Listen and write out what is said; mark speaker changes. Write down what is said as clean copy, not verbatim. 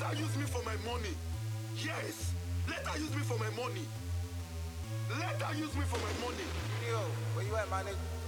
Speaker 1: her use me for my money. Yes, let her use me for my money. Let her use me for my money.
Speaker 2: Yo, where you at, my nigga?